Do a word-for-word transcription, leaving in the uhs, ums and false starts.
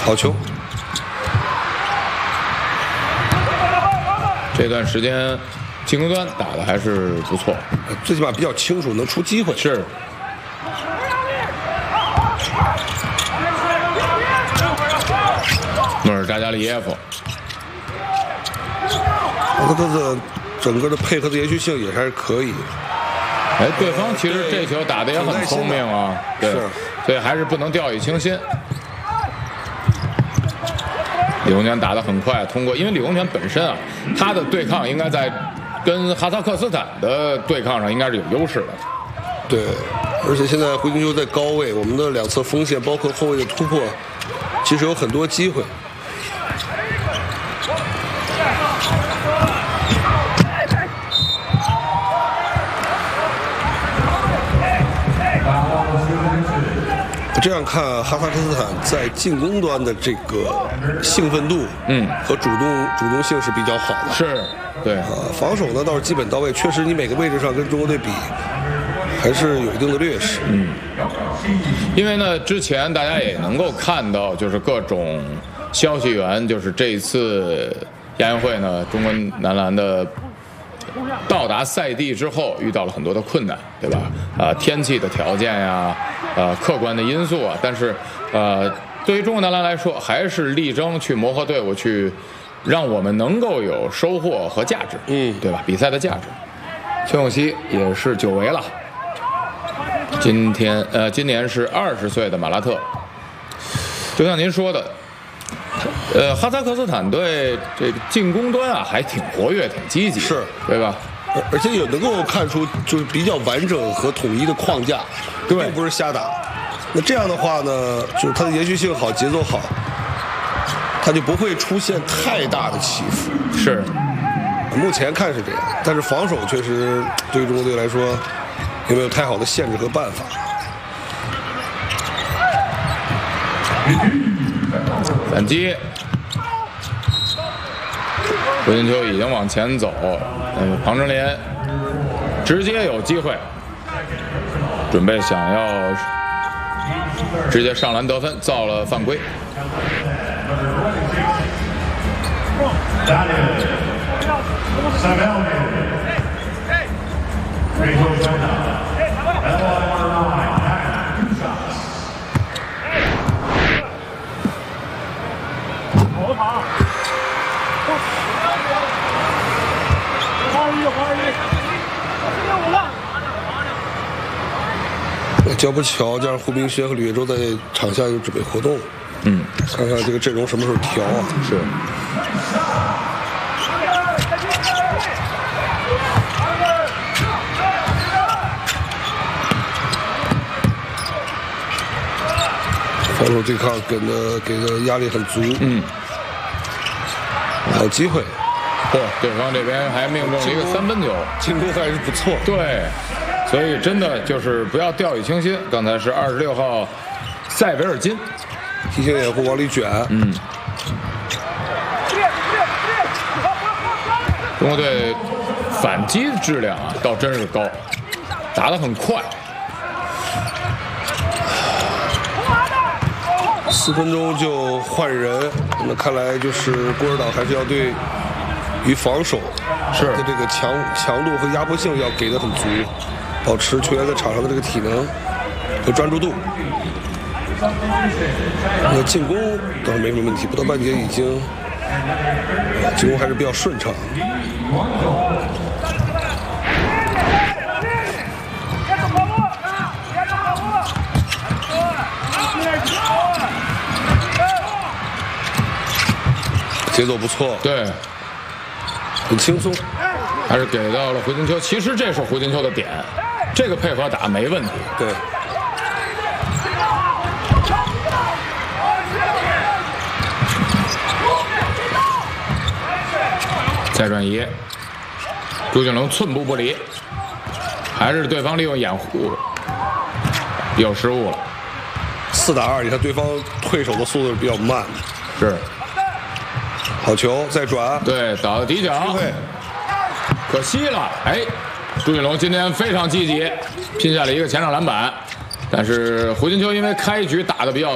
好球。 这段时间进攻端打的还是不错， 最起码比较清楚，能出机会。 是。努尔扎加里耶夫， 他的整个的配合的延续性也还是可以。 哎，对方其实这球打得也很聪明啊，对，所以还是不能掉以轻心。李洪权打得很快，通过因为李洪权本身啊，他的对抗应该在跟哈萨克斯坦的对抗上应该是有优势的。 对，而且现在回军球在高位，我们的两侧锋线包括后卫的突破，其实有很多机会。这样看，哈萨克斯坦在进攻端的这个兴奋度，嗯，和主动主动性是比较好的。 是，对。 啊，防守呢倒是基本到位，确实你每个位置上跟中国队比，还是有一定的劣势。 嗯，因为呢，之前大家也能够看到，就是各种消息源，就是这一次亚运会呢，中国男篮的到达赛地之后遇到了很多的困难，对吧？啊、呃，天气的条件呀。呃，客观的因素啊，但是，呃，对于中国男篮来说，还是力争去磨合队伍，去让我们能够有收获和价值，嗯，对吧？比赛的价值。邱永熙也是久违了，今天呃，今年是二十岁的马拉特。就像您说的，呃，哈萨克斯坦队这个进攻端啊，还挺活跃、挺积极， 是， 对吧？ 而且也能够看出就是比较完整和统一的框架， 对， 并不是瞎打。那这样的话呢，就是它的延续性好，节奏好，它就不会出现太大的起伏。 是， 目前看是这样，但是防守确实对于中国队来说，有没有太好的限制和办法？ 反击。回旋球已经往前走，呃，庞真莲直接有机会，准备想要直接上篮得分，造了犯规。 焦不巧，加上胡明轩和吕叶洲在场下就准备活动，嗯，看看这个阵容什么时候调啊？ 是。 防守对抗给的给的压力很足，嗯，好机会。 嚯，对方这边还命中了一个三分球， 进攻还是不错。 对。所以真的就是不要掉以轻心。刚才是二十六号塞维尔金提醒掩护往里卷。嗯， 中国队反击质量啊倒真是高，打得很快。 四分钟就换人，那看来就是郭指导还是要对于防守是的这个强强度和压迫性要给的很足。保持球员在场上的这个体能和专注度。那进攻倒是没什么问题，不到半节已经进攻还是比较顺畅。节奏不错， 对， 很轻松， 还是给到了回旋球。其实这是回旋球的点。这个配合打没问题， 对。 再转移，朱俊龙寸步不离，还是对方利用掩护有失误了。 四打二，你看对方退手的速度比较慢， 是。 好球，再转， 对，打到底角，可惜了，哎。朱俊龙今天非常积极，拼下了一个前场篮板，但是回旋球因为开局打得比较